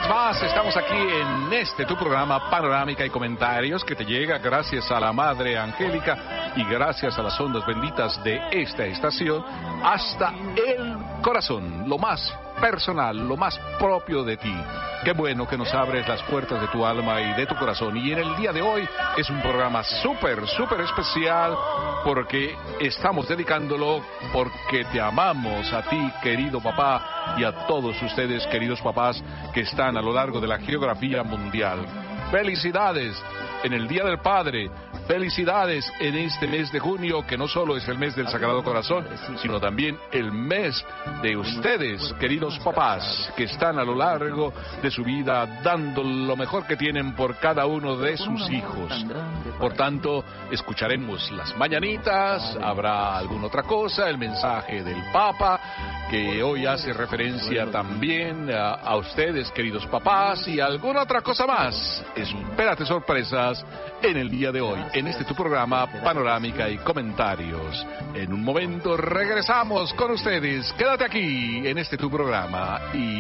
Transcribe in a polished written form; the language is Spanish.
vez más estamos aquí en tu programa Panorámica y Comentarios, que te llega gracias a la Madre Angélica y gracias a las ondas benditas de esta estación hasta el corazón, lo más personal, lo más propio de ti. Qué bueno que nos abres las puertas de tu alma y de tu corazón. Y en el día de hoy es un programa súper especial porque estamos dedicándolo porque te amamos a ti, querido papá, y a todos ustedes, queridos papás, que están a lo largo de la geografía mundial. ¡Felicidades en el Día del Padre! Felicidades en este mes de junio, que no solo es el mes del Sagrado Corazón, sino también el mes de ustedes, queridos papás, que están a lo largo de su vida dando lo mejor que tienen por cada uno de sus hijos. Por tanto, escucharemos las mañanitas, habrá alguna otra cosa, el mensaje del Papa, que hoy hace referencia también a ustedes, queridos papás, y alguna otra cosa más. Espérate sorpresas en el día de hoy, en tu programa Panorámica y Comentarios. En un momento regresamos con ustedes. Quédate aquí en tu programa y